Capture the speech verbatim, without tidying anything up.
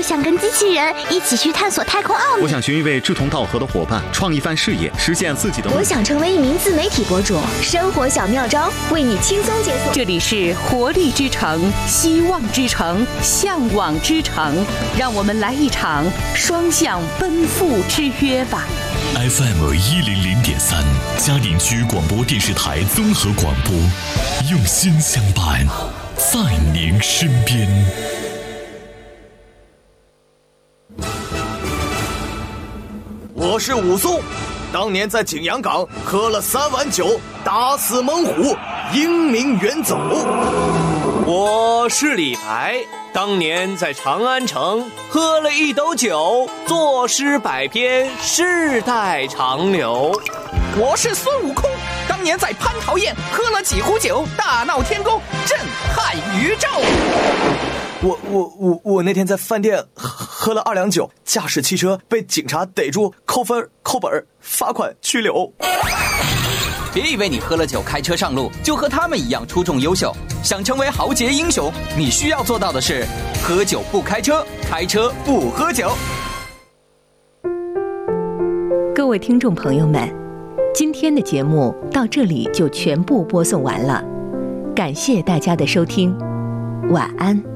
我想跟机器人一起去探索太空奥秘。 我想寻一位志同道合的伙伴，创一番事业，实现自己的梦想。 我想成为一名自媒体博主，生活小妙招为你轻松解锁。 这里是活力之城，希望之城，向往之城，让我们来一场双向奔赴之约吧。 F M 一零零点三，嘉陵区广播电视台综合广播，用心相伴，在您身边。 我是武松，当年在景阳冈喝了三碗酒，打死猛虎，英名远走。 我是李白，当年在长安城喝了一斗酒，作诗百篇，世代长流。 我是孙悟空，当年在蟠桃宴喝了几壶酒，大闹天宫，震撼宇宙。 我我我我那天在饭店喝了二两酒，驾驶汽车被警察逮住，扣分扣本罚款拘留。 别以为你喝了酒开车上路就和他们一样出众优秀，想成为豪杰英雄，你需要做到的是喝酒不开车，开车不喝酒。 各位听众朋友们，今天的节目到这里就全部播送完了，感谢大家的收听，晚安。